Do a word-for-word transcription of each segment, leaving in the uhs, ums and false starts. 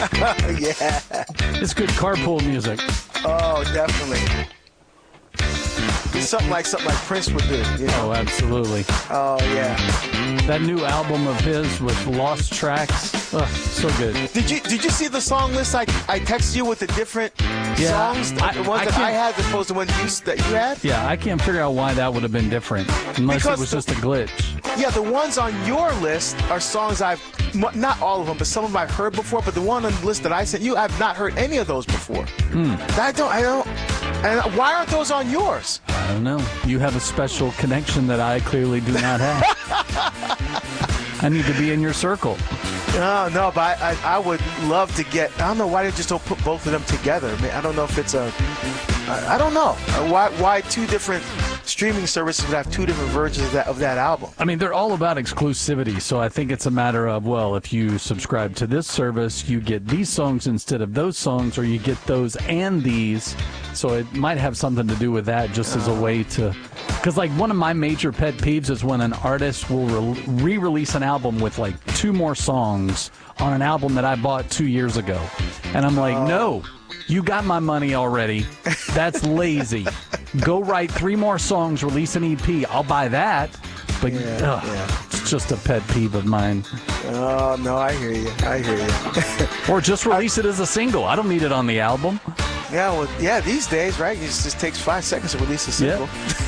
Yeah. It's good carpool music. Oh, definitely. It's something like something like Prince would do. You know? Oh, absolutely. Oh, yeah. That new album of his with lost tracks. Ugh, so good. Did you did you see the song list I, I texted you with the different Yeah, songs? I- the ones I that I can't- had as opposed to ones you, that you had? Yeah, I can't figure out why that would have been different. Unless Because it was the- just a glitch. Yeah, the ones on your list are songs I've, m- not all of them, but some of them I've heard before. But the one on the list that I sent you, I've not heard any of those before. Hmm. I don't, I don't. And why aren't those on yours? I don't know. You have a special connection that I clearly do not have. I need to be in your circle. No, no, but I, I, I would love to get. I don't know why they just don't put both of them together. I, mean, I don't know if it's a. I, I don't know Uh, why. Why two different streaming services would have two different versions of that of that album. I mean, they're all about exclusivity, so I think it's a matter of, well, if you subscribe to this service, you get these songs instead of those songs, or you get those and these. So it might have something to do with that, just as a way to... Because, like, one of my major pet peeves is when an artist will re- re-release an album with, like, two more songs on an album that I bought two years ago. And I'm like, no, you got my money already. That's lazy. Go write three more songs, release an E P. I'll buy that. But Yeah, ugh, yeah. it's just a pet peeve of mine. Oh no, I hear you. I hear you. Or just release it as a single. I don't need it on the album. Yeah, well, yeah. These days, right? It just takes five seconds to release a single.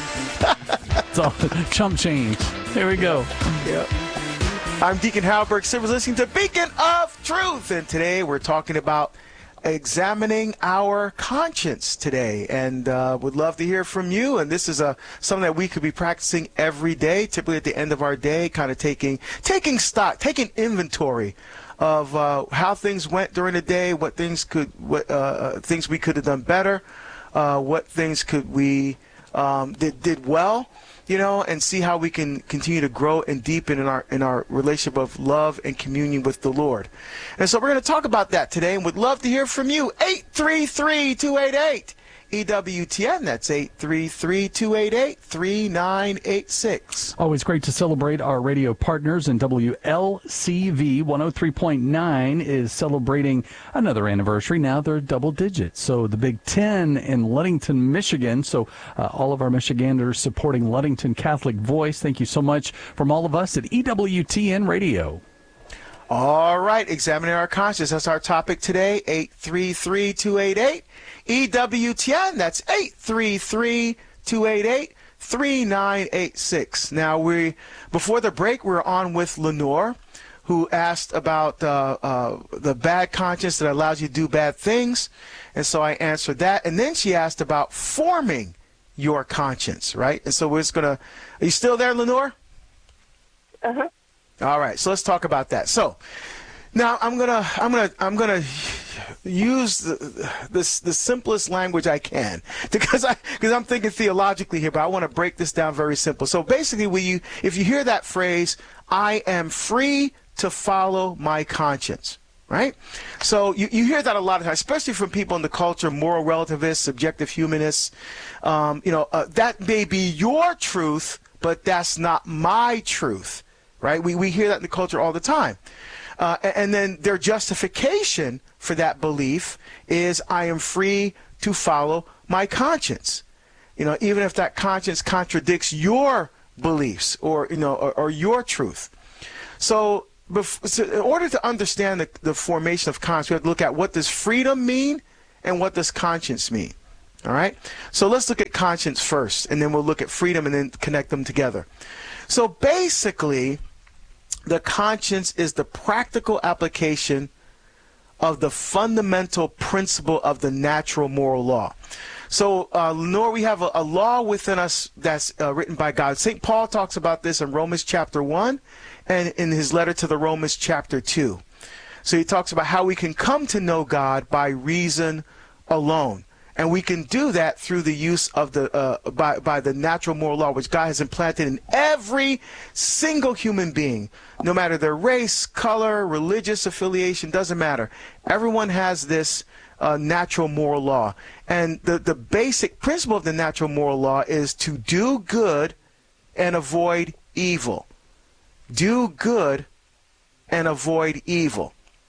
It's all chump change. There we go. Yep. I'm Deacon Halberg. Silver's listening to Beacon of Truth, and today we're talking about examining our conscience today, and uh, would love to hear from you. And this is a something that we could be practicing every day, typically at the end of our day, kind of taking taking stock, taking inventory of uh, how things went during the day, what things could, what uh, things we could have done better, uh, what things could we um, did did well. You know, and see how we can continue to grow and deepen in our in our relationship of love and communion with the Lord. And so we're going to talk about that today, and would love to hear from you. eight three three, two eight eight, E W T N. That's eight three three, two eight eight, three nine eight six. Always great to celebrate our radio partners, and W L C V one oh three point nine is celebrating another anniversary. Now they're double digits. So the Big Ten in Ludington, Michigan. So uh, all of our Michiganders supporting Ludington Catholic Voice. Thank you so much from all of us at E W T N Radio. All right, examining our conscience. That's our topic today. eight three three, two eight eight, E W T N. That's eight three three, two eight eight, three nine eight six. Now, we before the break, we were on with Lenore, who asked about uh, uh, the bad conscience that allows you to do bad things. And so I answered that. And then she asked about forming your conscience, right? And so we're just going to, are you still there, Lenore? Uh-huh. All right, so let's talk about that. So now I'm gonna I'm gonna I'm gonna use the this the simplest language I can because I because I'm thinking theologically here, but I want to break this down very simple. So basically, when you if you hear that phrase, I am free to follow my conscience. Right? So you, you hear that a lot of times, especially from people in the culture, moral relativists, subjective humanists. Um, you know, uh, that may be your truth, but that's not my truth. Right? We we hear that in the culture all the time. Uh, and, and then their justification for that belief is I am free to follow my conscience. You know, even if that conscience contradicts your beliefs or, you know, or, or your truth. So, bef- so in order to understand the, the formation of conscience, we have to look at what does freedom mean and what does conscience mean. All right? So let's look at conscience first, and then we'll look at freedom and then connect them together. So basically, the conscience is the practical application of the fundamental principle of the natural moral law. So, uh, Lenore, we have a, a law within us that's uh, written by God. Saint Paul talks about this in Romans chapter one and in his letter to the Romans chapter two. So he talks about how we can come to know God by reason alone. And we can do that through the use of the uh, by by the natural moral law, which God has implanted in every single human being, no matter their race, color, religious affiliation, doesn't matter. Everyone has this uh, natural moral law, and the the basic principle of the natural moral law is to do good and avoid evil. Do good and avoid evil.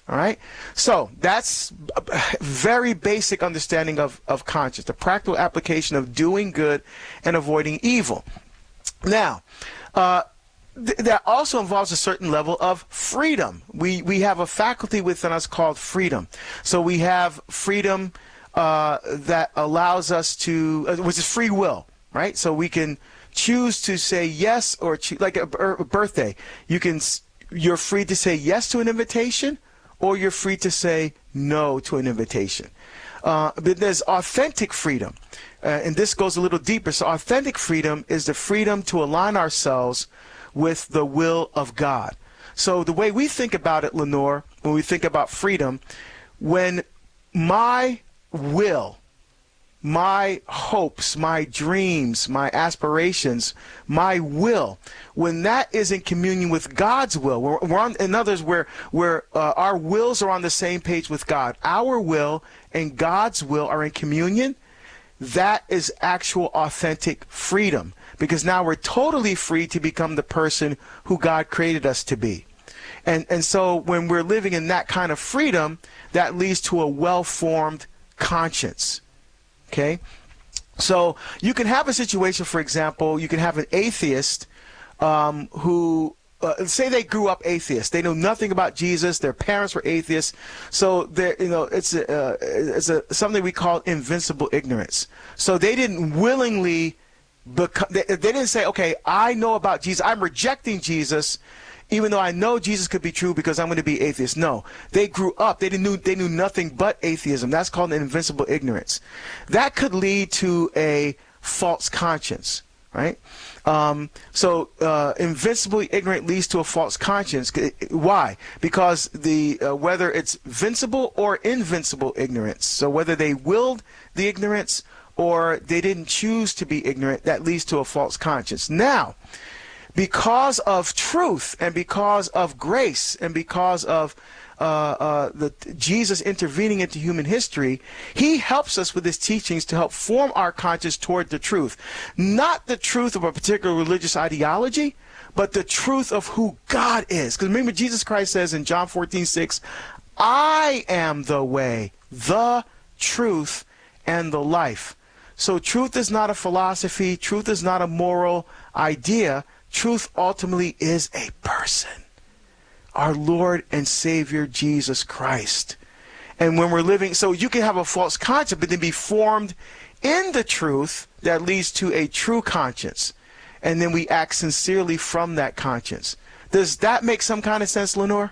All right. So that's a very basic understanding of, of conscience, the practical application of doing good and avoiding evil. Now, uh, th- that also involves a certain level of freedom. We, we have a faculty within us called freedom. So we have freedom uh, that allows us to, uh, which is free will, right? So we can choose to say yes or choose, like a, a birthday. You can, you're free to say yes to an invitation, or you're free to say no to an invitation. Uh, but there's authentic freedom, uh, and this goes a little deeper. So authentic freedom is the freedom to align ourselves with the will of God. So the way we think about it, Lenore, when we think about freedom, when my will, my hopes, my dreams, my aspirations, my will, when that is in communion with God's will, we're, we're on, in others, where where uh, our wills are on the same page with God, our will and God's will are in communion, that is actual authentic freedom, because now we're totally free to become the person who God created us to be. And and so when we're living in that kind of freedom, that leads to a well-formed conscience. Okay, so you can have a situation, for example, you can have an atheist um, who, uh, say they grew up atheist. They know nothing about Jesus. Their parents were atheists. So they're, you know, it's a, uh, it's a something we call invincible ignorance. So they didn't willingly become. They, they didn't say, okay, I know about Jesus. I'm rejecting Jesus, even though I know Jesus could be true because I'm going to be atheist. No, they grew up. They didn't knew they knew nothing but atheism. That's called an invincible ignorance. That could lead to a false conscience, right? Um, so uh, invincibly ignorant leads to a false conscience. Why? Because the uh, whether it's vincible or invincible ignorance. So whether they willed the ignorance or they didn't choose to be ignorant, that leads to a false conscience. Now, because of truth and because of grace and because of uh, uh, the Jesus intervening into human history, he helps us with his teachings to help form our conscience toward the truth. Not the truth of a particular religious ideology, but the truth of who God is. Because remember, Jesus Christ says in John fourteen six, I am the way, the truth, and the life. So truth is not a philosophy. Truth is not a moral idea. Truth ultimately is a person, our Lord and Savior, Jesus Christ. And when we're living, so you can have a false conscience, but then be formed in the truth that leads to a true conscience. And then we act sincerely from that conscience. Does that make some kind of sense, Lenore?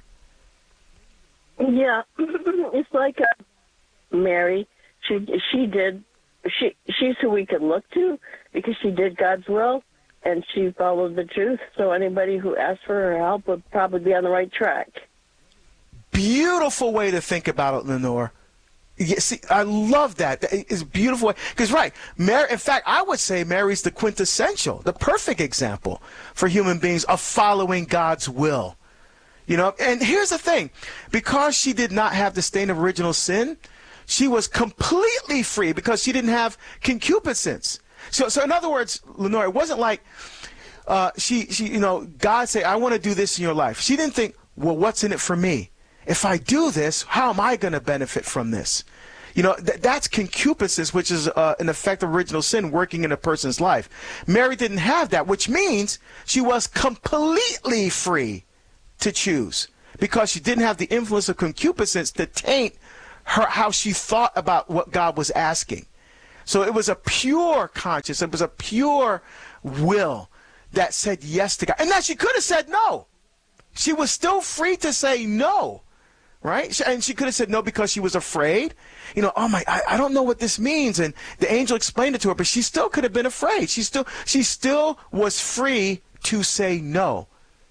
Yeah, it's like uh, Mary. She she did. She she's who we can look to because she did God's will. And she followed the truth, so anybody who asked for her help would probably be on the right track. Beautiful way to think about it, Lenore. You see, I love that. It's a beautiful. Because, right, Mary, in fact, I would say Mary's the quintessential, the perfect example for human beings of following God's will. You know, and here's the thing. Because she did not have the stain of original sin, she was completely free because she didn't have concupiscence. So, so in other words, Lenore, it wasn't like uh, she, she, you know, God said, I want to do this in your life. She didn't think, well, what's in it for me? If I do this, how am I going to benefit from this? You know, th- that's concupiscence, which is uh, an effect of original sin working in a person's life. Mary didn't have that, which means she was completely free to choose because she didn't have the influence of concupiscence to taint her, how she thought about what God was asking. So it was a pure conscience. It was a pure will that said yes to God. And now she could have said no. She was still free to say no, right? And she could have said no because she was afraid. You know, oh my, I, I don't know what this means. And the angel explained it to her, but she still could have been afraid. She still, she still was free to say no.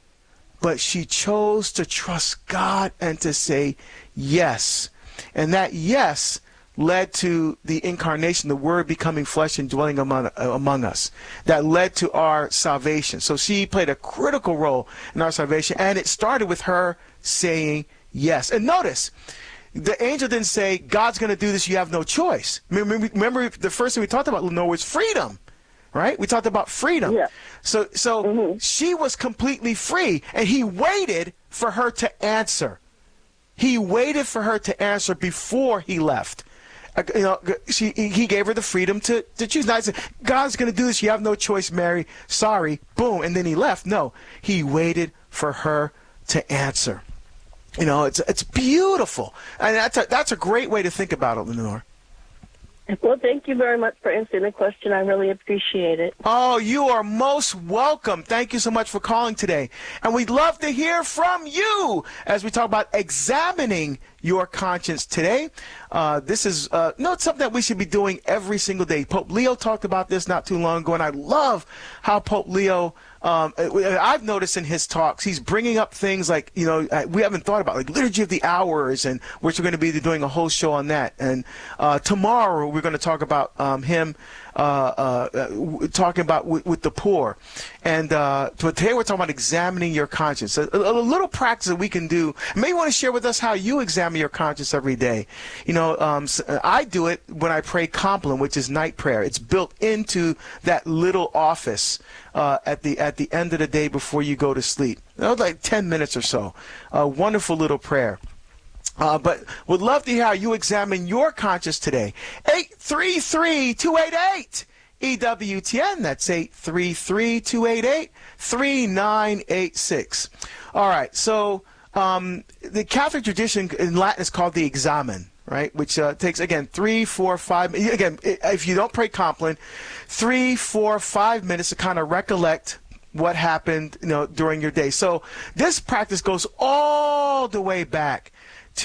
But she chose to trust God and to say yes. And that yes led to the incarnation, the Word becoming flesh and dwelling among, uh, among us. That led to our salvation. So she played a critical role in our salvation, and it started with her saying yes. And notice, the angel didn't say, God's going to do this, you have no choice. Remember, remember the first thing we talked about, Lenore, was freedom, right? We talked about freedom. Yeah. So, so mm-hmm. she was completely free, and he waited for her to answer. He waited for her to answer before he left. Uh, you know, she, he gave her the freedom to, to choose. Not say, God's going to do this. You have no choice, Mary. Sorry. Boom. And then he left. No, he waited for her to answer. You know, it's it's beautiful. And that's a, that's a great way to think about it, Lenore. Well, thank you very much for answering the question. I really appreciate it. Oh, you are most welcome. Thank you so much for calling today. And we'd love to hear from you as we talk about examining your conscience today. Uh, this is uh, no, it's something that we should be doing every single day. Pope Leo talked about this not too long ago, and I love how Pope Leo, um, I've noticed in his talks, he's bringing up things like, you know, we haven't thought about, like Liturgy of the Hours, and which we're going to be doing a whole show on that. And uh, tomorrow we're going to talk about um, him uh, uh, talking about with, with the poor. And uh, today we're talking about examining your conscience. A, a little practice that we can do. Maybe you want to share with us how you examine your conscience every day. You know, um, I do it when I pray Compline, which is night prayer. It's built into that little office uh, at the at the end of the day before you go to sleep. You know, like ten minutes or so. A wonderful little prayer. Uh, but would love to hear how you examine your conscience today. eight three three, two eight eight, E W T N. That's eight three three, two eight eight, three nine eight six. All right, so um, the Catholic tradition in Latin is called the examen, right? Which uh, takes, again, three, four, five. Again, if you don't pray Compline, three, four, five minutes to kind of recollect what happened, you know, during your day. So this practice goes all the way back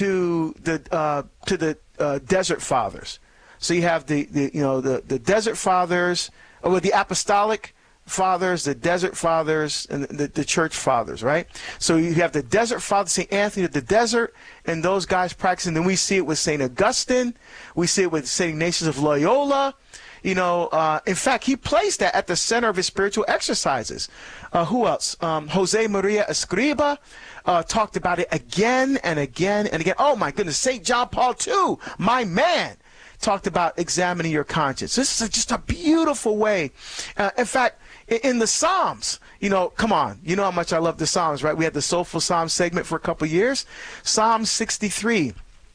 to the uh, to the uh, Desert Fathers. So you have the, the you know the, the Desert Fathers, or the Apostolic Fathers, the Desert Fathers, and the, the Church Fathers, right? So you have the Desert Fathers, Saint Anthony of the Desert, and those guys practicing. Then we see it with Saint Augustine. We see it with Saint Ignatius of Loyola. You know, uh, in fact, he placed that at the center of his spiritual exercises. Uh, who else? Um, Jose Maria Escriba uh, talked about it again and again and again. Oh, my goodness. Saint John Paul the Second, my man, talked about examining your conscience. This is just a beautiful way. Uh, in fact, in, in the Psalms, you know, come on. You know how much I love the Psalms, right? We had the Soulful Psalms segment for a couple of years. Psalm sixty-three.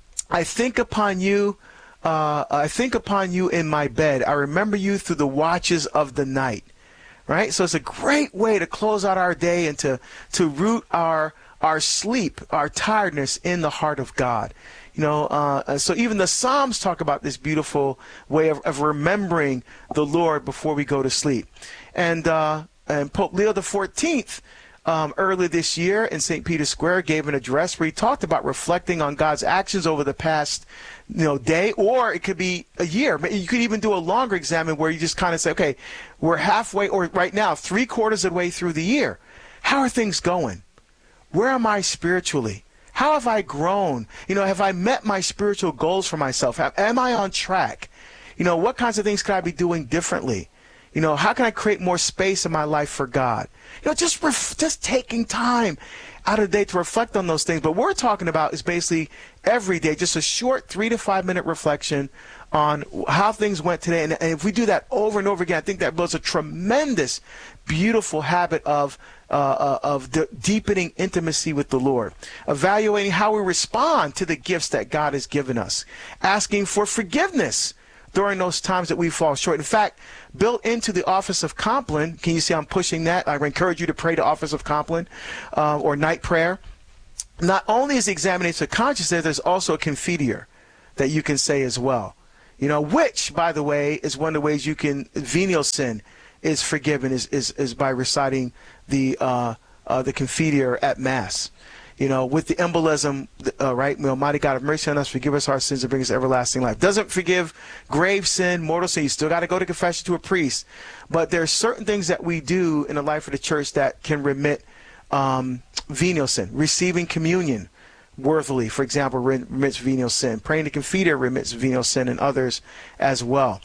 I think upon you. Uh, I think upon you in my bed. I remember you through the watches of the night. Right? So it's a great way to close out our day and to, to root our our sleep, our tiredness in the heart of God. You know, uh, so even the Psalms talk about this beautiful way of, of remembering the Lord before we go to sleep. And uh, and Pope Leo the fourteenth, Um, earlier this year in Saint Peter's Square, gave an address where he talked about reflecting on God's actions over the past, you know, day, or it could be a year. You could even do a longer examine where you just kind of say, okay, we're halfway, or right now, three quarters of the way through the year. How are things going? Where am I spiritually? How have I grown? You know, have I met my spiritual goals for myself? Am I on track? You know, what kinds of things could I be doing differently? You know, how can I create more space in my life for God? You know, just ref- just taking time out of the day to reflect on those things. But what we're talking about is basically every day, just a short three to five minute reflection on how things went today. And, and if we do that over and over again, I think that builds a tremendous, beautiful habit of uh, uh, of de- deepening intimacy with the Lord, evaluating how we respond to the gifts that God has given us, asking for forgiveness during those times that we fall short. In fact, built into the office of Compline, can you see I'm pushing that? I encourage you to pray the office of Compline uh, or night prayer. Not only is the examination of conscience there, there's also a Confiteor that you can say as well. You know, which, by the way, is one of the ways you can, venial sin is forgiven, is, is, is by reciting the, uh, uh, the Confiteor at Mass. You know, with the embolism, uh, right? May Almighty God have mercy on us, forgive us our sins, and bring us everlasting life. Doesn't forgive grave sin, mortal sin. You still got to go to confession to a priest. But there are certain things that we do in the life of the church that can remit um, venial sin. Receiving communion worthily, for example, remits venial sin. Praying the Confiteor remits venial sin, and others as well.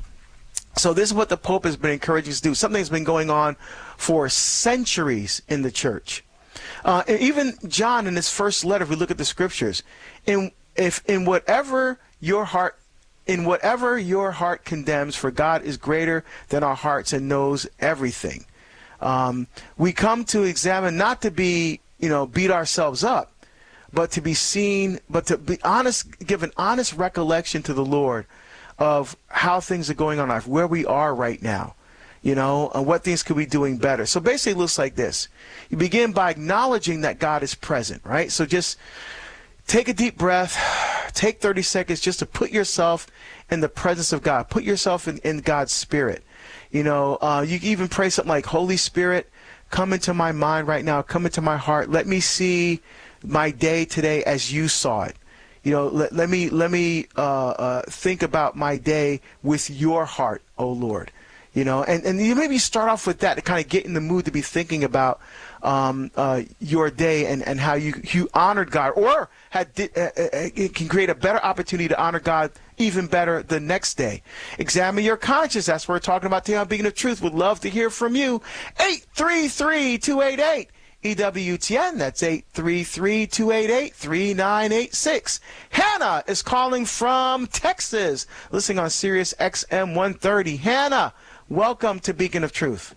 So this is what the Pope has been encouraging us to do. Something that's been going on for centuries in the church. Uh, and even John in his first letter, if we look at the scriptures, in if in whatever your heart, in whatever your heart condemns, for God is greater than our hearts and knows everything. Um, we come to examine not to be, you know, beat ourselves up, but to be seen, but to be honest, give an honest recollection to the Lord of how things are going on in life, where we are right now, you know, and what things could be doing better. So basically it looks like this. You begin by acknowledging that God is present, right? So just take a deep breath, take thirty seconds just to put yourself in the presence of God, put yourself in, in God's spirit. You know, uh, you can even pray something like, Holy Spirit, come into my mind right now, come into my heart. Let me see my day today as you saw it. You know, let, let me let me uh, uh, think about my day with your heart, oh Lord. You know, and, and you maybe start off with that to kind of get in the mood to be thinking about um, uh, your day and, and how you, you honored God, or had uh, uh, it can create a better opportunity to honor God even better the next day. Examine your conscience. That's what we're talking about today on Beacon of Truth. Would love to hear from you. eight three three, two eight eight, E W T N. That's eight three three, two eight eight, three nine eight six. Hannah is calling from Texas, listening on Sirius X M one thirty. Hannah, welcome to Beacon of Truth.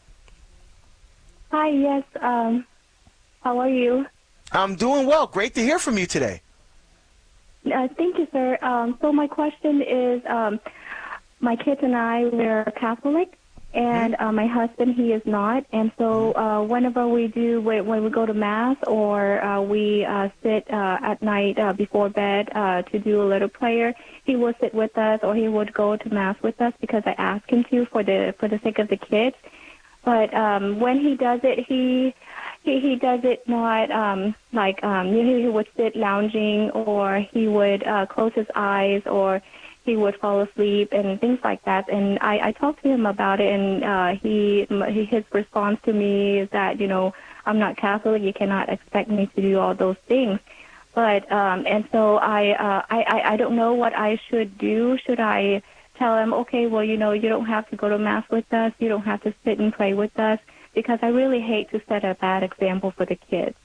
Hi, yes. Um, how are you? I'm doing well. Great to hear from you today. Uh, thank you, sir. Um, so my question is, um, my kids and I, we're Catholic, and uh, my husband, he is not. And so uh, whenever we do, when we go to Mass or uh, we uh, sit uh, at night uh, before bed uh, to do a little prayer, he will sit with us, or he would go to Mass with us because I asked him to for the for the sake of the kids. But um, when he does it, he he, he does it not um, like um, you know, he would sit lounging, or he would uh, close his eyes, or he would fall asleep and things like that. And I, I talked to him about it, and uh, he his response to me is that, you know, I'm not Catholic. You cannot expect me to do all those things. But um, and so I, uh, I I don't know what I should do. Should I tell him, okay, well, you know, you don't have to go to Mass with us. You don't have to sit and pray with us, because I really hate to set a bad example for the kids.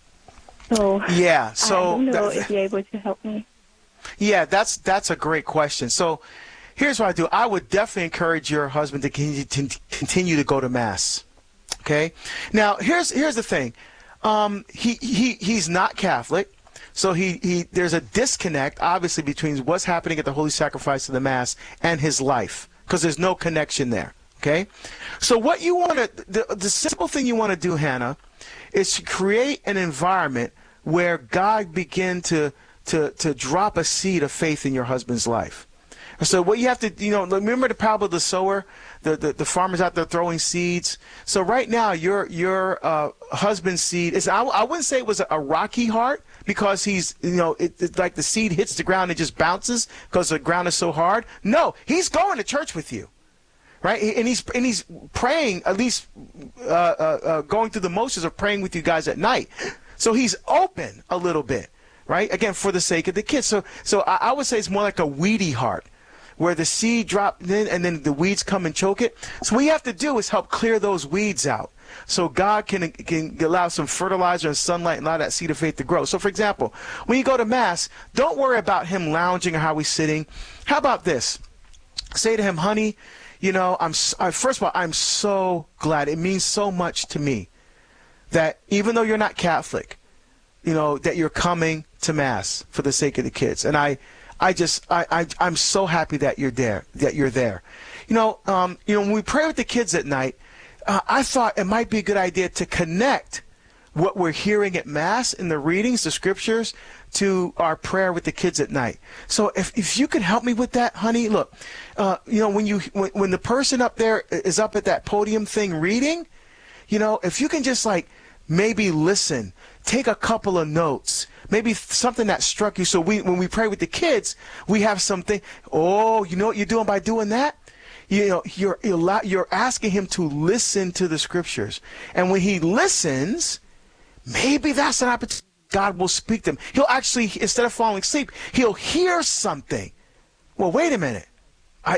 So yeah, so I don't know that, if you're able to help me. Yeah, that's that's a great question. So here's what I do. I would definitely encourage your husband to continue to go to Mass. Okay? Now, here's here's the thing. Um, he, he he's not Catholic. So he, he there's a disconnect, obviously, between what's happening at the Holy Sacrifice of the Mass and his life, because there's no connection there. Okay? So what you want to, the, the simple thing you want to do, Hannah, is to create an environment where God begin to, to, to drop a seed of faith in your husband's life. So what you have to, you know, remember the parable of the sower, the, the, the farmers out there throwing seeds. So right now, your your uh, husband's seed is, I, I wouldn't say it was a, a rocky heart, because he's, you know, it, it's like the seed hits the ground and just bounces because the ground is so hard. No, he's going to church with you, right? And he's and he's praying, at least uh, uh, uh, going through the motions of praying with you guys at night. So he's open a little bit, right? Again, for the sake of the kids. So so I, I would say it's more like a weedy heart, where the seed dropped in and then the weeds come and choke it. So what you have to do is help clear those weeds out, so God can can allow some fertilizer and sunlight and allow that seed of faith to grow. So, for example, when you go to Mass, don't worry about him lounging or how he's sitting. How about this? Say to him, honey, you know, I'm I, first of all, I'm so glad. It means so much to me that even though you're not Catholic, you know, that you're coming to Mass for the sake of the kids. And I I just, I, I, I'm so happy that you're there, that you're there. You know, um, you know, when we pray with the kids at night, uh, I thought it might be a good idea to connect what we're hearing at Mass in the readings, the scriptures, to our prayer with the kids at night. So if, if you could help me with that, honey, look, uh, you know, when you, when, when the person up there is up at that podium thing reading, you know, if you can just like maybe listen, take a couple of notes, maybe something that struck you. So we, when we pray with the kids, we have something. Oh, you know what you're doing by doing that? You know, you're you're asking him to listen to the scriptures, and when he listens, maybe that's an opportunity. God will speak to him. He'll actually, instead of falling asleep, he'll hear something. Well, wait a minute. I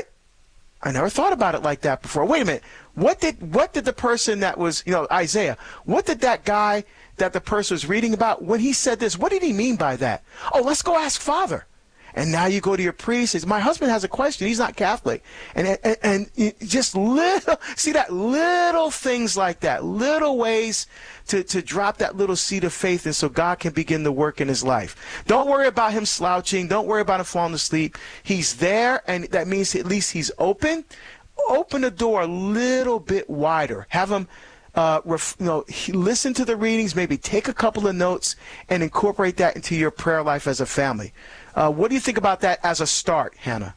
I never thought about it like that before. Wait a minute. What did what did the person that was, you know, Isaiah, what did that guy that the person was reading about, when he said this, what did he mean by that? Oh, let's go ask Father. And now you go to your priest. Says, my husband has a question. He's not Catholic. And, and, and just little, see that little things like that, little ways to, to drop that little seed of faith, and so God can begin to work in his life. Don't worry about him slouching. Don't worry about him falling asleep. He's there, and that means at least he's open. Open the door a little bit wider. Have him uh, ref, you know, listen to the readings, maybe take a couple of notes, and incorporate that into your prayer life as a family. Uh, what do you think about that as a start, Hannah?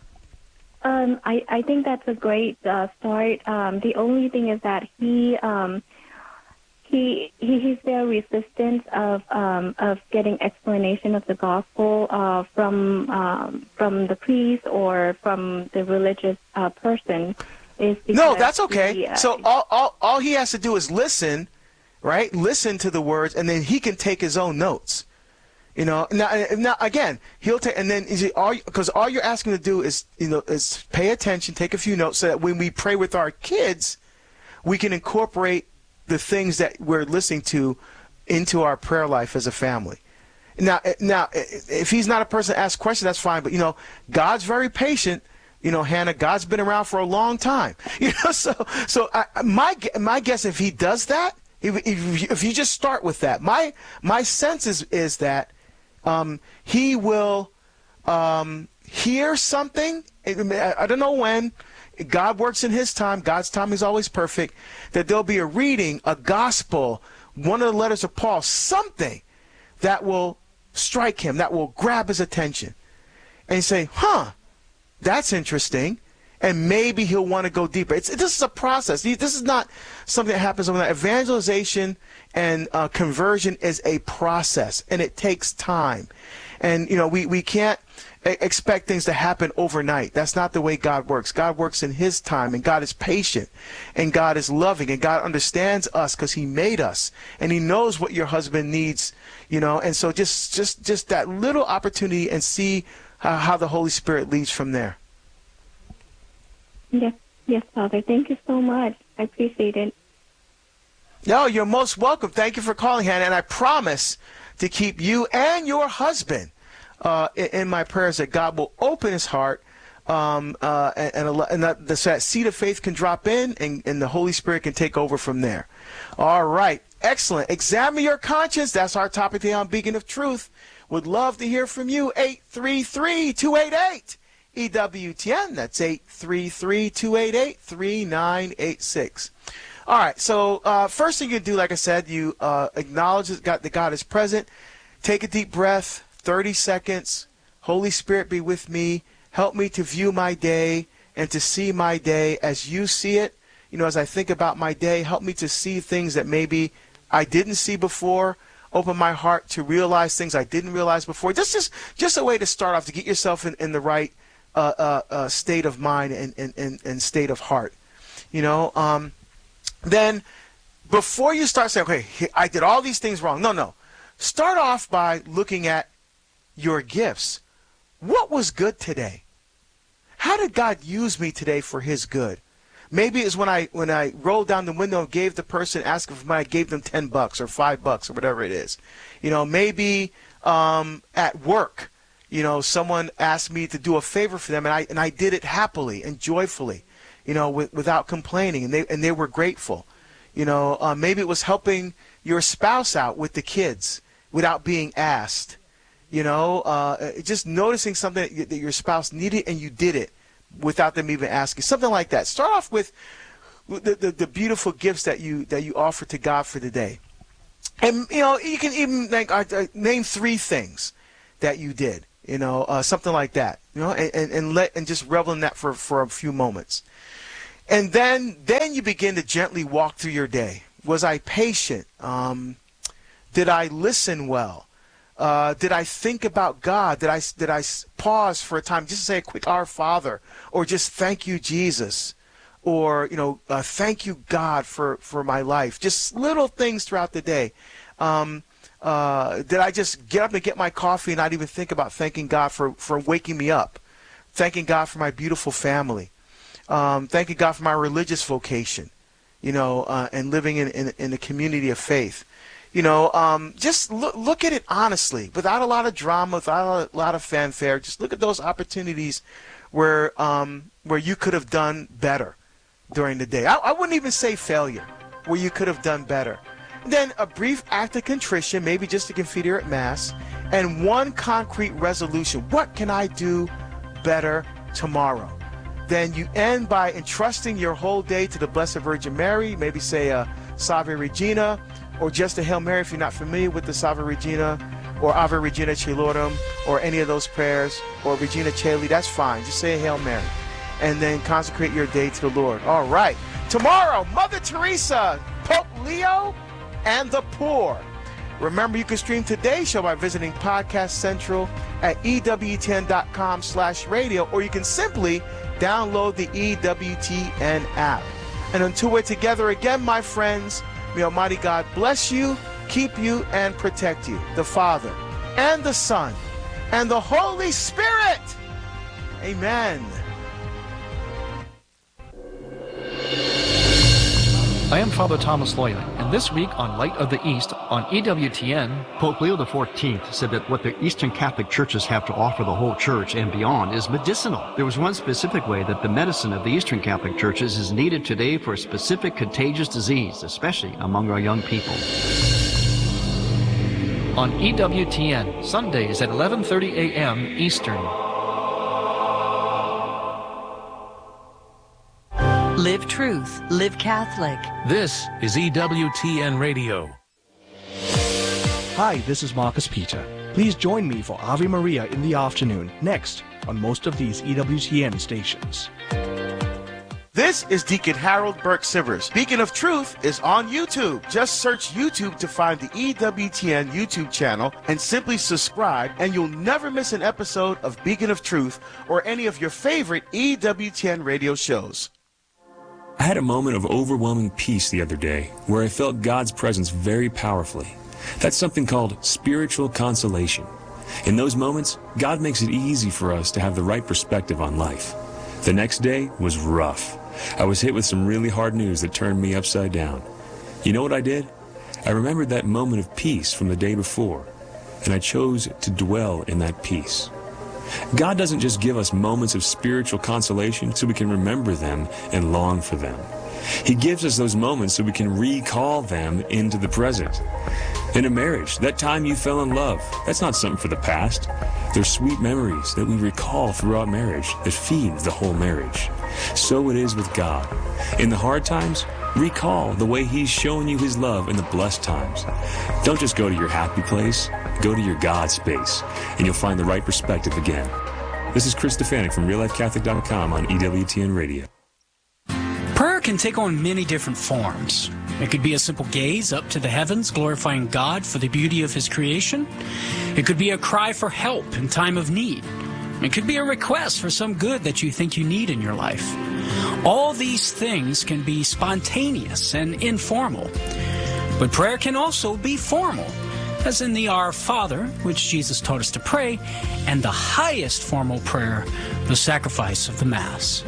Um, I, I think that's a great uh, start. Um, the only thing is that he um, he, he he's very resistant of um, of getting explanation of the gospel uh, from um, from the priest or from the religious uh, person. Is no, that's okay. He, uh, so all, all all he has to do is listen, right? Listen to the words, and then he can take his own notes. You know, now, now again, he'll take, and then is it all because all you're asking to do is, you know, is pay attention, take a few notes, so that when we pray with our kids, we can incorporate the things that we're listening to into our prayer life as a family. Now, now, if he's not a person to ask questions, that's fine. But you know, God's very patient. You know, Hannah, God's been around for a long time. You know, so so I, my my guess, if he does that, if, if, if you just start with that, my my sense is is that um, he will um, hear something. I don't know when. God works in his time. God's time is always perfect. That there'll be a reading, a gospel, one of the letters of Paul, something that will strike him, that will grab his attention, and say, "Huh." That's interesting, and maybe he'll want to go deeper. It's this is a process. This is not something that happens overnight. Evangelization and uh, conversion is a process, and it takes time. And you know, we we can't expect things to happen overnight. That's not the way God works. God works in his time, and God is patient, and God is loving, and God understands us because he made us, and he knows what your husband needs. You know, and so just just just that little opportunity, and see Uh, how the Holy Spirit leads from there. Yes, yes, Father. Thank you so much. I appreciate it. No, you're most welcome. Thank you for calling, Hannah. And I promise to keep you and your husband uh, in, in my prayers, that God will open his heart, um, uh, and, and, and that, that seed of faith can drop in, and, and the Holy Spirit can take over from there. All right. Excellent. Examine your conscience. That's our topic today on Beacon of Truth. Would love to hear from you. eight three three, two eight eight, E W T N. That's eight three three, two eight eight, three nine eight six. All right, so uh, first thing you do, like I said, you uh, acknowledge that God, that God is present. Take a deep breath, thirty seconds. Holy Spirit, be with me. Help me to view my day and to see my day as you see it. You know, as I think about my day, help me to see things that maybe I didn't see before. Open my heart to realize things I didn't realize before. Just, just, just a way to start off, to get yourself in, in the right uh, uh, uh, state of mind and, and, and, and state of heart. You know, um, then before you start saying, okay, I did all these things wrong. No, no. Start off by looking at your gifts. What was good today? How did God use me today for his good? Maybe it's when I when I rolled down the window and gave the person, asked if I gave them ten bucks or five bucks or whatever it is. You know, maybe um, at work, you know, someone asked me to do a favor for them, and I and I did it happily and joyfully, you know, with, without complaining, and they and they were grateful. You know, uh, maybe it was helping your spouse out with the kids without being asked. You know, uh, just noticing something that your spouse needed and you did it without them even asking, something like that. Start off with the, the, the beautiful gifts that you that you offer to God for the day, and you know you can even like, uh, name three things that you did. You know, uh, something like that. You know, and, and, and let and just revel in that for, for a few moments, and then then you begin to gently walk through your day. Was I patient? Um, did I listen well? Uh, did I think about God? Did I did I pause for a time just to say a quick Our Father, or just thank you, Jesus, or you know, uh, thank you, God, for, for my life? Just little things throughout the day. Um, uh, did I just get up and get my coffee and not even think about thanking God for, for waking me up? Thanking God for my beautiful family. Um, thanking God for my religious vocation, you know, uh, and living in, in in a community of faith. You know, um, just look, look at it honestly, without a lot of drama, without a lot of fanfare. Just look at those opportunities where um, where you could have done better during the day. I, I wouldn't even say failure, where you could have done better. Then a brief act of contrition, maybe just a Confederate Mass, and one concrete resolution. What can I do better tomorrow? Then you end by entrusting your whole day to the Blessed Virgin Mary, maybe say a Salve Regina, or just a Hail Mary if you're not familiar with the Salve Regina, or Ave Regina Caelorum, or any of those prayers, or Regina Caeli, that's fine. Just say a Hail Mary. And then consecrate your day to the Lord. All right. Tomorrow, Mother Teresa, Pope Leo, and the poor. Remember, you can stream today's show by visiting Podcast Central at E W T N dot com slash radio, or you can simply download the E W T N app. And until we're together again, my friends, may Almighty God bless you, keep you, and protect you. The Father, and the Son, and the Holy Spirit. Amen. I am Father Thomas Loya, and this week on Light of the East on E W T N, Pope Leo the fourteenth said that what the Eastern Catholic churches have to offer the whole church and beyond is medicinal. There was one specific way that the medicine of the Eastern Catholic churches is needed today for a specific contagious disease, especially among our young people. On E W T N, Sundays at eleven thirty a m Eastern. Live truth, live Catholic. This is E W T N Radio. Hi, this is Marcus Peter. Please join me for Ave Maria in the afternoon, next on most of these E W T N stations. This is Deacon Harold Burke Sivers. Beacon of Truth is on YouTube. Just search YouTube to find the E W T N YouTube channel and simply subscribe, and you'll never miss an episode of Beacon of Truth or any of your favorite E W T N radio shows. I had a moment of overwhelming peace the other day where I felt God's presence very powerfully. That's something called spiritual consolation. In those moments, God makes it easy for us to have the right perspective on life. The next day was rough. I was hit with some really hard news that turned me upside down. You know what I did? I remembered that moment of peace from the day before, and I chose to dwell in that peace. God doesn't just give us moments of spiritual consolation so we can remember them and long for them. He gives us those moments so we can recall them into the present. In a marriage, that time you fell in love, that's not something for the past. They're sweet memories that we recall throughout marriage that feed the whole marriage. So it is with God. In the hard times, recall the way He's shown you His love in the blessed times. Don't just go to your happy place. Go to your God space, and you'll find the right perspective again. This is Chris Stefanik from Real Life Catholic dot com on E W T N Radio. Prayer can take on many different forms. It could be a simple gaze up to the heavens, glorifying God for the beauty of His creation. It could be a cry for help in time of need. It could be a request for some good that you think you need in your life. All these things can be spontaneous and informal. But prayer can also be formal, as in the Our Father, which Jesus taught us to pray, and the highest formal prayer, the sacrifice of the Mass.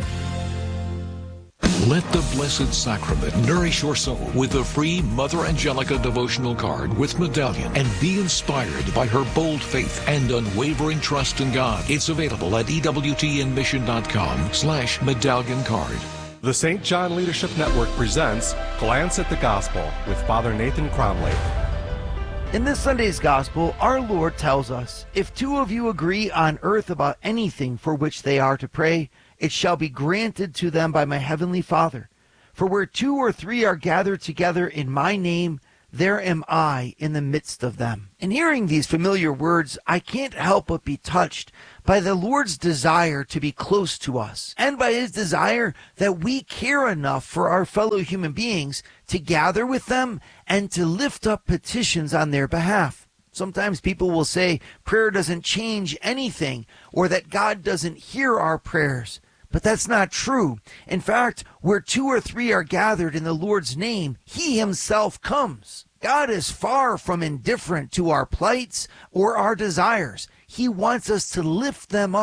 Let the Blessed Sacrament nourish your soul with the free Mother Angelica devotional card with medallion, and be inspired by her bold faith and unwavering trust in God. It's available at E W T N mission dot com slash medallion card. The Saint John Leadership Network presents Glance at the Gospel with Father Nathan Cromley. In this Sunday's Gospel, our Lord tells us, if two of you agree on earth about anything for which they are to pray, it shall be granted to them by my heavenly Father. For where two or three are gathered together in my name, there am I in the midst of them. In hearing these familiar words, I can't help but be touched by the Lord's desire to be close to us, and by His desire that we care enough for our fellow human beings to gather with them and to lift up petitions on their behalf. Sometimes people will say prayer doesn't change anything, or that God doesn't hear our prayers. But that's not true. In fact, where two or three are gathered in the Lord's name, He Himself comes. God is far from indifferent to our plights or our desires. He wants us to lift them up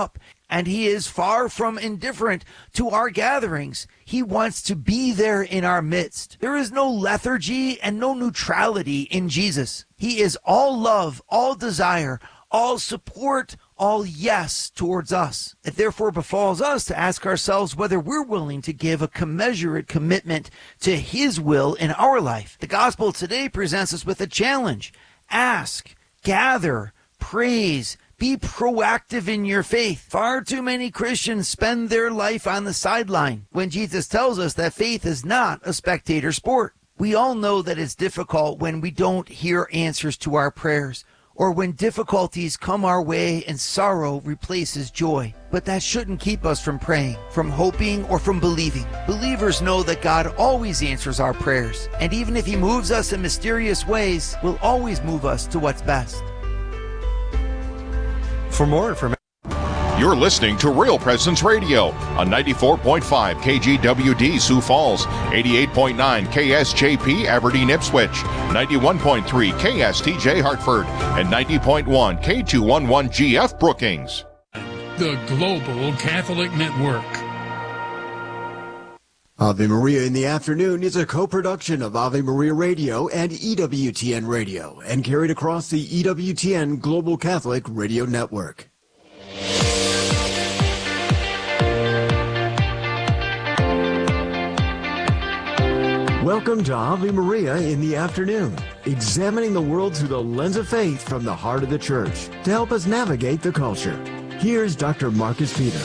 and he is far from indifferent to our gatherings. He wants to be there in our midst. There is no lethargy and no neutrality in Jesus. He is all love, all desire, all support, all yes towards us. It therefore befalls us to ask ourselves whether we're willing to give a commensurate commitment to his will in our life. The gospel today presents us with a challenge. Ask, gather, praise, be proactive in your faith. Far too many Christians spend their life on the sideline when Jesus tells us that faith is not a spectator sport. We all know that it's difficult when we don't hear answers to our prayers, or when difficulties come our way and sorrow replaces joy. But that shouldn't keep us from praying, from hoping, or from believing. Believers know that God always answers our prayers, and even if he moves us in mysterious ways, will always move us to what's best. For more information, you're listening to Real Presence Radio on ninety-four point five K G W D Sioux Falls, eighty-eight point nine K S J P Aberdeen Ipswich, ninety-one point three K S T J Hartford, and ninety point one K two eleven G F Brookings. The Global Catholic Network. Ave Maria in the Afternoon is a co-production of Ave Maria Radio and E W T N Radio, and carried across the E W T N Global Catholic Radio Network. Welcome to Ave Maria in the Afternoon, examining the world through the lens of faith from the heart of the Church to help us navigate the culture. Here's Doctor Marcus Peter.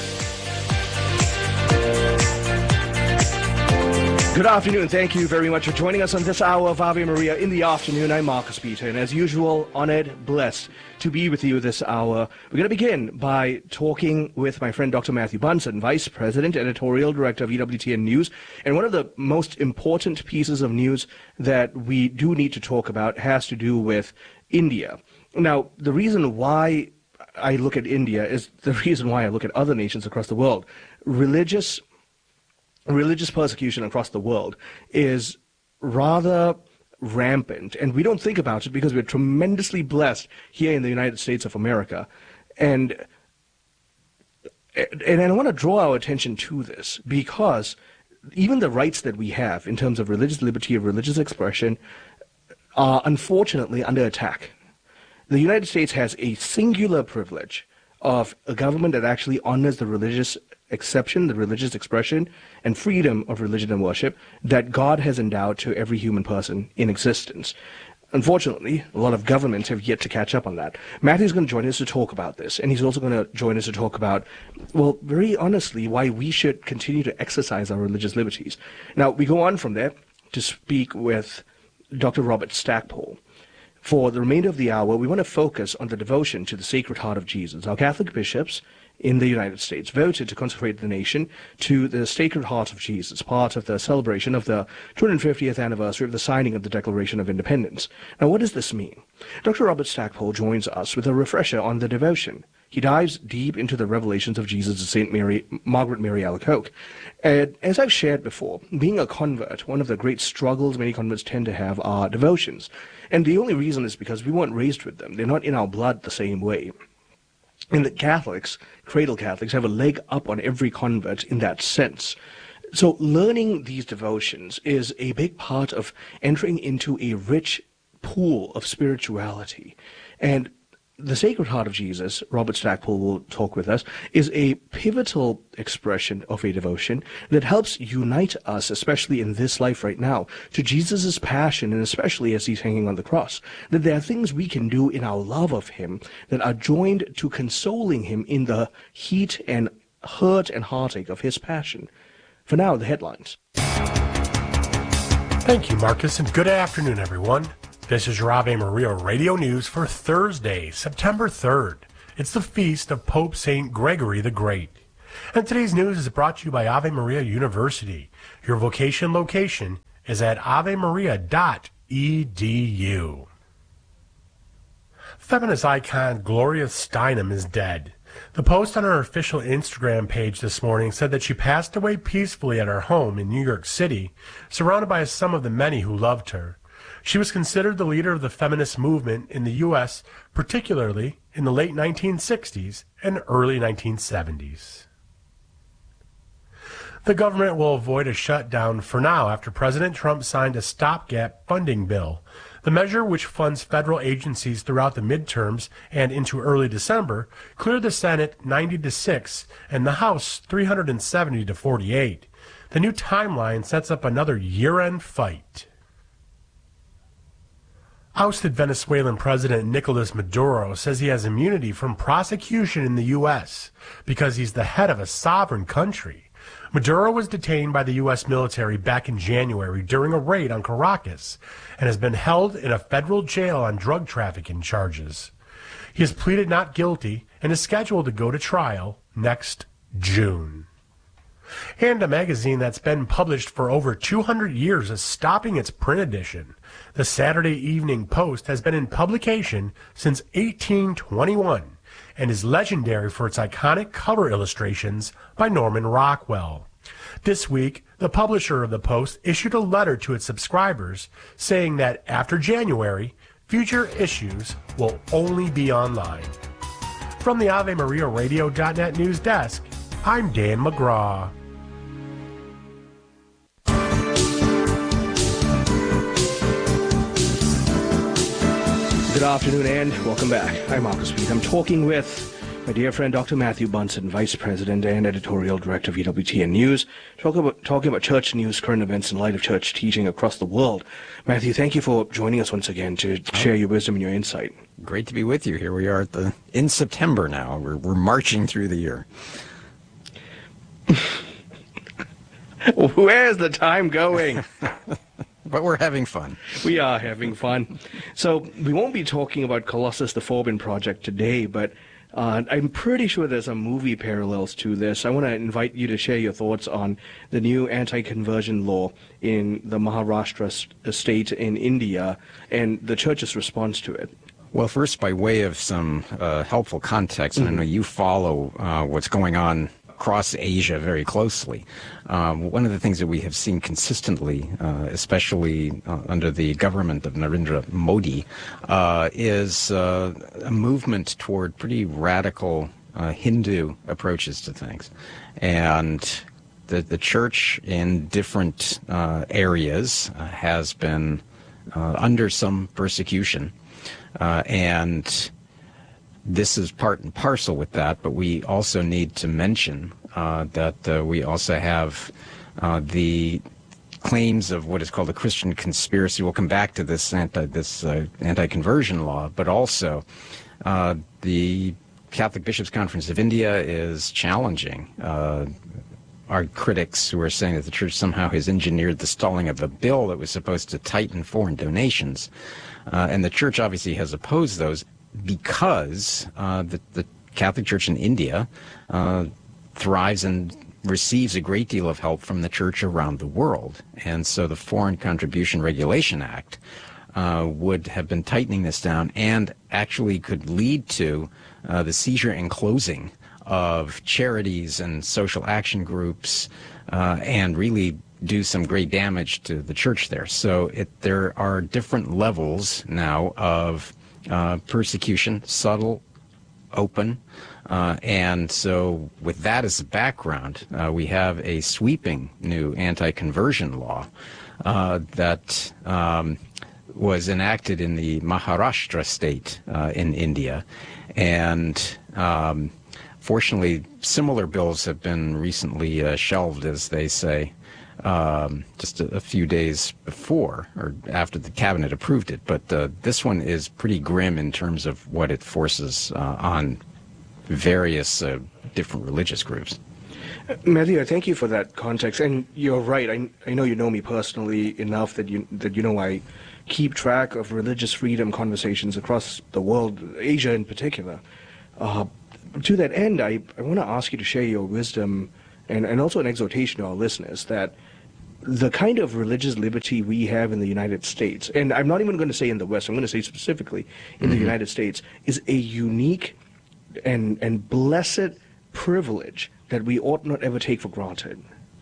Good afternoon. Thank you very much for joining us on this hour of Ave Maria in the Afternoon. I'm Marcus Peter, and as usual, honored, blessed to be with you this hour. We're going to begin by talking with my friend Doctor Matthew Bunson, Vice President, Editorial Director of E W T N News. And one of the most important pieces of news that we do need to talk about has to do with India. Now, the reason why I look at India is the reason why I look at other nations across the world. Religious Religious persecution across the world is rather rampant, and we don't think about it because we're tremendously blessed here in the United States of America. And and I want to draw our attention to this because even the rights that we have in terms of religious liberty, of religious expression, are unfortunately under attack. The United States has a singular privilege of a government that actually honors the religious exception, the religious expression, and freedom of religion and worship that God has endowed to every human person in existence. Unfortunately, a lot of governments have yet to catch up on that. Matthew's going to join us to talk about this, and he's also going to join us to talk about, well, very honestly, why we should continue to exercise our religious liberties. Now, we go on from there to speak with Doctor Robert Stackpole. For the remainder of the hour, we want to focus on the devotion to the Sacred Heart of Jesus. Our Catholic bishops in the United States voted to consecrate the nation to the Sacred Heart of Jesus, part of the celebration of the two hundred fiftieth anniversary of the signing of the Declaration of Independence. Now, what does this mean? Doctor Robert Stackpole joins us with a refresher on the devotion. He dives deep into the revelations of Jesus to Saint Mary, Margaret Mary Alacoque. And as I've shared before, being a convert, one of the great struggles many converts tend to have are devotions. And the only reason is because we weren't raised with them. They're not in our blood the same way. And the Catholics, cradle Catholics, have a leg up on every convert in that sense. So learning these devotions is a big part of entering into a rich pool of spirituality. And the Sacred Heart of Jesus, Robert Stackpole will talk with us, is a pivotal expression of a devotion that helps unite us, especially in this life right now, to Jesus' passion, and especially as he's hanging on the cross. That there are things we can do in our love of him that are joined to consoling him in the heat and hurt and heartache of his passion. For now, the headlines. Thank you, Marcus, and good afternoon, everyone. This is your Ave Maria Radio News for Thursday, September third. It's the feast of Pope Saint Gregory the Great. And today's news is brought to you by Ave Maria University. Your vocation location is at ave maria dot e d u. Feminist icon Gloria Steinem is dead. The post on her official Instagram page this morning said that she passed away peacefully at her home in New York City, surrounded by some of the many who loved her. She was considered the leader of the feminist movement in the U S, particularly in the late nineteen sixties and early nineteen seventies. The government will avoid a shutdown for now after President Trump signed a stopgap funding bill. The measure, which funds federal agencies throughout the midterms and into early December, cleared the Senate ninety to six and the House three hundred seventy to forty-eight. The new timeline sets up another year-end fight. Ousted Venezuelan President Nicolas Maduro says he has immunity from prosecution in the U S because he's the head of a sovereign country. Maduro was detained by the U S military back in January during a raid on Caracas and has been held in a federal jail on drug trafficking charges. He has pleaded not guilty and is scheduled to go to trial next June. And a magazine that's been published for over two hundred years is stopping its print edition. The Saturday Evening Post has been in publication since eighteen twenty-one and is legendary for its iconic cover illustrations by Norman Rockwell. This week, the publisher of the Post issued a letter to its subscribers saying that after January, future issues will only be online. From the Ave Maria Radio dot net news desk, I'm Dan McGraw. Good afternoon and welcome back. I'm Marcus Reed. I'm talking with my dear friend Doctor Matthew Bunson, Vice President and Editorial Director of E W T N News, talk about, talking about church news, current events in light of church teaching across the world. Matthew, thank you for joining us once again to share your wisdom and your insight. Great to be with you. Here we are at the in September now. We're, we're marching through the year. Where's the time going? But we're having fun. We are having fun. So we won't be talking about Colossus the Forbin Project today, but uh, I'm pretty sure there's some movie parallels to this. I want to invite you to share your thoughts on the new anti-conversion law in the Maharashtra state in India and the church's response to it. Well, first, by way of some uh, helpful context, mm-hmm. and I know you follow uh, what's going on across Asia very closely. Um, one of the things that we have seen consistently, uh, especially uh, under the government of Narendra Modi, uh, is uh, a movement toward pretty radical uh, Hindu approaches to things. And the, the church in different uh, areas uh, has been uh, under some persecution. Uh, and this is part and parcel with that, but we also need to mention uh, that uh, we also have uh, the claims of what is called a Christian conspiracy. We'll come back to this anti this uh, anti-conversion law, but also uh, the Catholic Bishops' Conference of India is challenging uh, our critics who are saying that the church somehow has engineered the stalling of a bill that was supposed to tighten foreign donations, uh, and the church obviously has opposed those. Because uh, the, the Catholic Church in India uh, thrives and receives a great deal of help from the church around the world. And so the Foreign Contribution Regulation Act uh, would have been tightening this down and actually could lead to uh, the seizure and closing of charities and social action groups uh, and really do some great damage to the church there. So it, there are different levels now of Uh, persecution, subtle, open, uh, and so with that as a background, uh, we have a sweeping new anti-conversion law uh, that um, was enacted in the Maharashtra state uh, in India, and um, fortunately similar bills have been recently uh, shelved, as they say, Um, just a, a few days before or after the cabinet approved it. But uh, this one is pretty grim in terms of what it forces uh, on various uh, different religious groups. Matthew, I thank you for that context. And you're right. I, I know you know me personally enough that you that you know I keep track of religious freedom conversations across the world, Asia in particular. Uh, to that end, I, I want to ask you to share your wisdom and, and also an exhortation to our listeners that the kind of religious liberty we have in the United States, and I'm not even going to say in the West, I'm going to say specifically in mm-hmm. the United States, is a unique and, and blessed privilege that we ought not ever take for granted.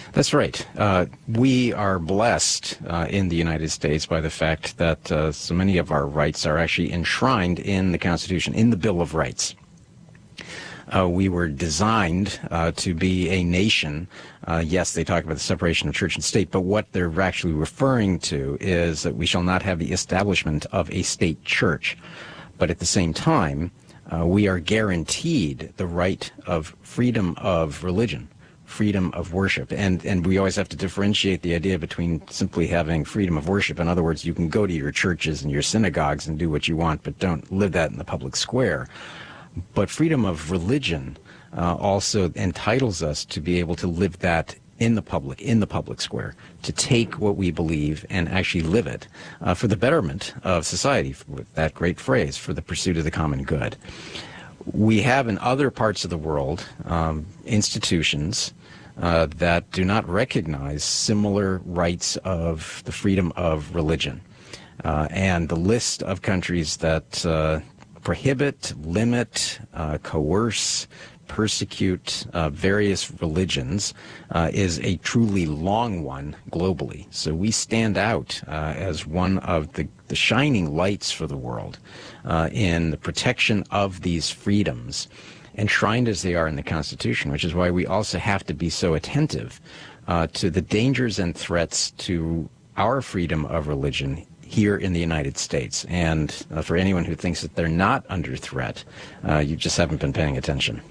That's right. Uh, we are blessed uh, in the United States by the fact that uh, so many of our rights are actually enshrined in the Constitution, in the Bill of Rights. Uh, we were designed uh, to be a nation. Uh, yes, they talk about the separation of church and state, but what they're actually referring to is that we shall not have the establishment of a state church. But at the same time, uh, we are guaranteed the right of freedom of religion, freedom of worship. And, and we always have to differentiate the idea between simply having freedom of worship. In other words, you can go to your churches and your synagogues and do what you want, but don't live that in the public square. But freedom of religion uh, also entitles us to be able to live that in the public, in the public square, to take what we believe and actually live it uh, for the betterment of society, with that great phrase, for the pursuit of the common good. We have in other parts of the world um, institutions uh, that do not recognize similar rights of the freedom of religion. Uh, and the list of countries that uh, prohibit, limit, uh, coerce, persecute uh, various religions uh, is a truly long one globally. So we stand out uh, as one of the, the shining lights for the world uh, in the protection of these freedoms, enshrined as they are in the Constitution, which is why we also have to be so attentive uh, to the dangers and threats to our freedom of religion here in the United States. And uh, for anyone who thinks that they're not under threat, uh, you just haven't been paying attention.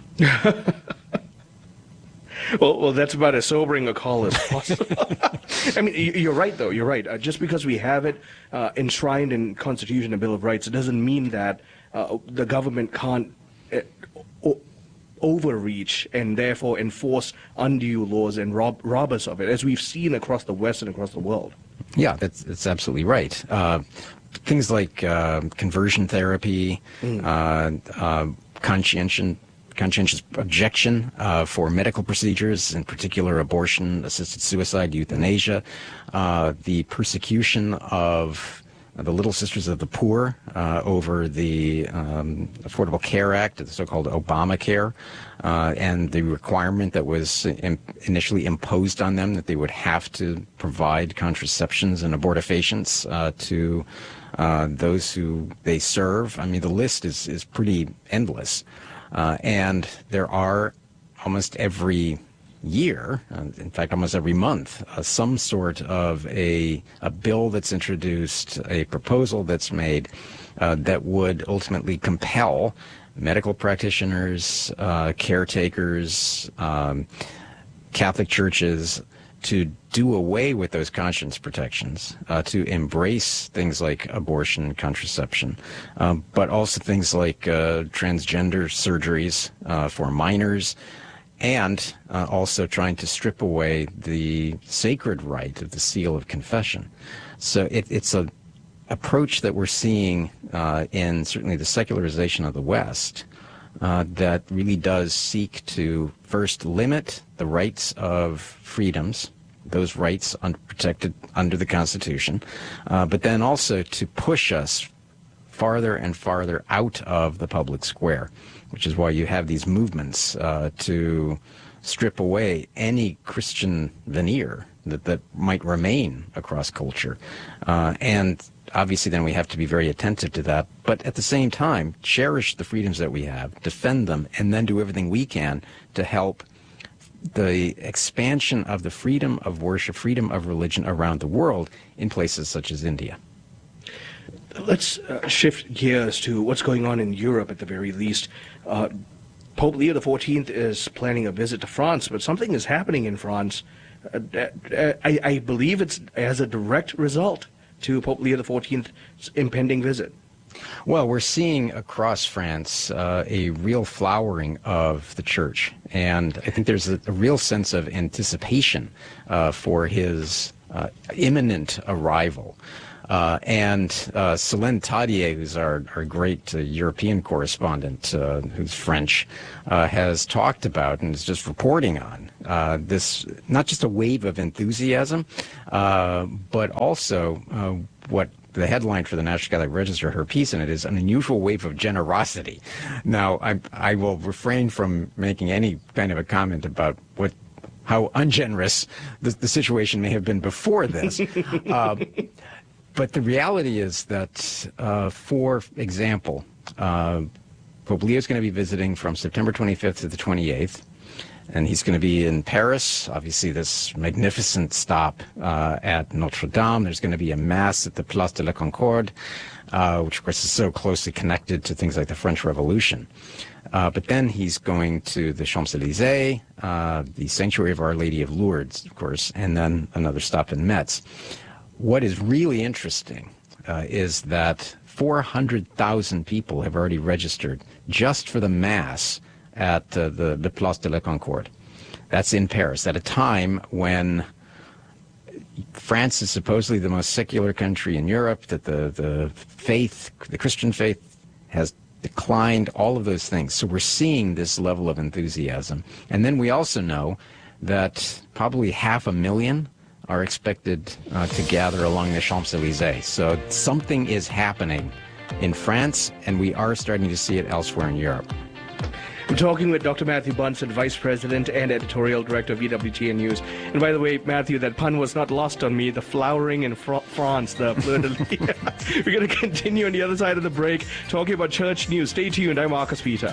well, well, that's about as sobering a call as possible. I mean, you're right, though. You're right. Uh, just because we have it uh, enshrined in Constitution and Bill of Rights, it doesn't mean that uh, the government can't uh, o- overreach and therefore enforce undue laws and rob, rob us of it, as we've seen across the West and across the world. Yeah, that's, that's absolutely right. Uh, things like uh, conversion therapy, mm. uh, uh, conscientious, conscientious objection uh, for medical procedures, in particular abortion, assisted suicide, euthanasia, uh, the persecution of the Little Sisters of the Poor uh, over the um, Affordable Care Act, the so-called Obamacare, uh, and the requirement that was in- initially imposed on them that they would have to provide contraceptions and abortifacients uh, to uh, those who they serve. I mean, the list is, is pretty endless. Uh, and there are almost every year, uh, in fact almost every month, uh, some sort of a, a bill that's introduced, a proposal that's made uh, that would ultimately compel medical practitioners, uh, caretakers, um, Catholic churches to do away with those conscience protections, uh, to embrace things like abortion, contraception, um, but also things like uh, transgender surgeries uh, for minors, and uh, also trying to strip away the sacred right of the seal of confession. So it, it's a approach that we're seeing uh, in certainly the secularization of the West uh, that really does seek to first limit the rights of freedoms, those rights un- protected under the Constitution, uh, but then also to push us farther and farther out of the public square, which is why you have these movements uh, to strip away any Christian veneer that, that might remain across culture. Uh, and obviously then we have to be very attentive to that, but at the same time, cherish the freedoms that we have, defend them, and then do everything we can to help the expansion of the freedom of worship, freedom of religion around the world in places such as India. Let's uh, shift gears to what's going on in Europe at the very least. Uh, Pope Leo the fourteenth is planning a visit to France, but something is happening in France. Uh, uh, I, I believe it's as a direct result to Pope Leo the fourteenth's impending visit. Well, we're seeing across France uh, a real flowering of the church, and I think there's a, a real sense of anticipation uh, for his uh, imminent arrival. Uh, and uh, Céline Tadier, who's our, our great uh, European correspondent, uh, who's French, uh, has talked about and is just reporting on uh, this, not just a wave of enthusiasm, uh, but also uh, what the headline for the National Catholic Register, her piece in it, is an unusual wave of generosity. Now, I, I will refrain from making any kind of a comment about what how ungenerous the, the situation may have been before this. uh, but the reality is that, uh, for example, uh, Pope Leo is going to be visiting from September twenty-fifth to the twenty-eighth. And he's going to be in Paris, obviously this magnificent stop uh, at Notre Dame. There's going to be a mass at the Place de la Concorde, uh, which of course is so closely connected to things like the French Revolution. Uh, but then he's going to the Champs-Élysées, uh, the Sanctuary of Our Lady of Lourdes, of course, and then another stop in Metz. What is really interesting uh, is that four hundred thousand people have already registered just for the mass at uh, the, the Place de la Concorde. That's in Paris, at a time when France is supposedly the most secular country in Europe, that the, the faith, the Christian faith, has declined, all of those things. So we're seeing this level of enthusiasm. And then we also know that probably half a million are expected uh, to gather along the Champs-Élysées. So something is happening in France, and we are starting to see it elsewhere in Europe. I'm talking with Doctor Matthew Bunson, Vice President and Editorial Director of E W T N News. And by the way, Matthew, that pun was not lost on me. The flowering in fr- France, the fleur de lis. We're going to continue on the other side of the break, talking about church news. Stay tuned. I'm Marcus Peter.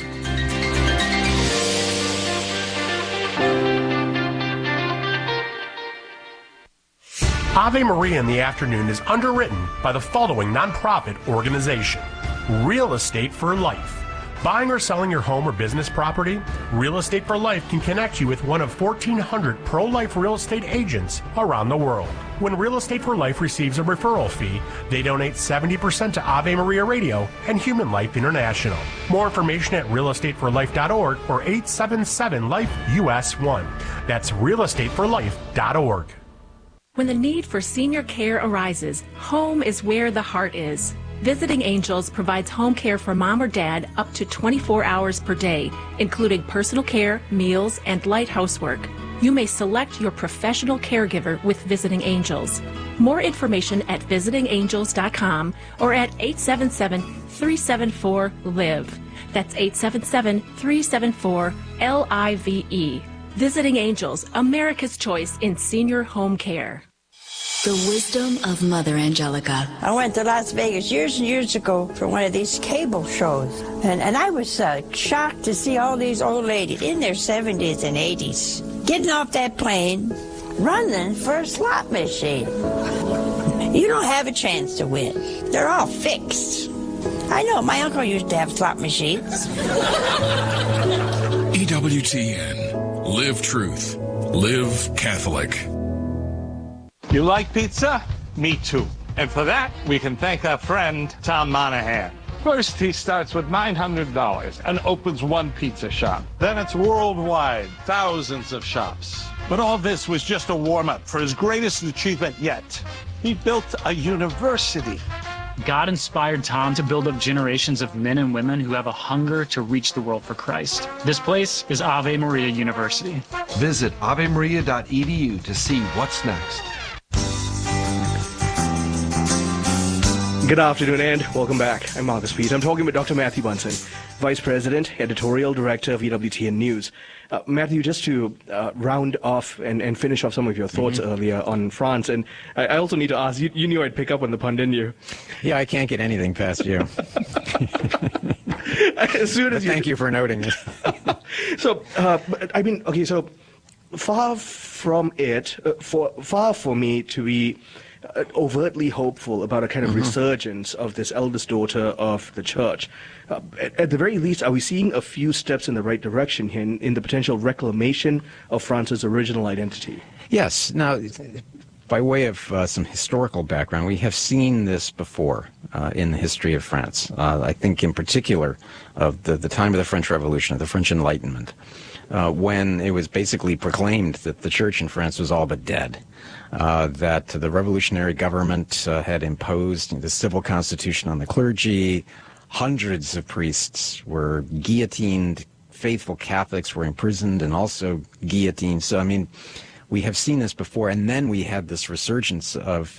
Ave Maria in the Afternoon is underwritten by the following nonprofit organization: Real Estate for Life. Buying or selling your home or business property? Real Estate for Life can connect you with one of fourteen hundred pro-life real estate agents around the world. When Real Estate for Life receives a referral fee, they donate seventy percent to Ave Maria Radio and Human Life International. More information at real estate for life dot org or eight seven seven life U S one. That's real estate for life dot org. When the need for senior care arises, home is where the heart is. Visiting Angels provides home care for mom or dad up to twenty-four hours per day, including personal care, meals, and light housework. You may select your professional caregiver with Visiting Angels. More information at visiting angels dot com or at eight seven seven, three seven four, LIVE. That's eight seven seven, three seven four, L I V E. Visiting Angels, America's choice in senior home care. The wisdom of Mother Angelica. I went to Las Vegas years and years ago for one of these cable shows, and, and I was uh, shocked to see all these old ladies in their seventies and eighties getting off that plane, running for a slot machine. You don't have a chance to win. They're all fixed. I know, my uncle used to have slot machines. E W T N. Live truth. Live Catholic. You like pizza? Me too. And for that, we can thank our friend, Tom Monahan. First, he starts with nine hundred dollars and opens one pizza shop. Then it's worldwide, thousands of shops. But all this was just a warm-up for his greatest achievement yet. He built a university. God inspired Tom to build up generations of men and women who have a hunger to reach the world for Christ. This place is Ave Maria University. Visit ave maria dot e d u to see what's next. Good afternoon and welcome back. I'm Marcus Peter. I'm talking with Doctor Matthew Bunson, Vice President, Editorial Director of E W T N News. Uh, Matthew, just to uh, round off and, and finish off some of your thoughts mm-hmm. earlier on France, and I, I also need to ask, you, you knew I'd pick up on the pun, didn't you? Yeah, I can't get anything past you. As soon as you thank you for noting it. So, uh, I mean, okay, so far from it, uh, for far for me to be Uh, overtly hopeful about a kind of mm-hmm. resurgence of this eldest daughter of the church. Uh, at, at the very least, are we seeing a few steps in the right direction here in, in the potential reclamation of France's original identity? Yes. Now, by way of uh, some historical background, we have seen this before uh, in the history of France. Uh, I think in particular of the, the time of the French Revolution, of the French Enlightenment, uh, when it was basically proclaimed that the church in France was all but dead. Uh, that the revolutionary government uh, had imposed the civil constitution on the clergy. Hundreds of priests were guillotined. Faithful Catholics were imprisoned and also guillotined. So, I mean, we have seen this before. And then we had this resurgence of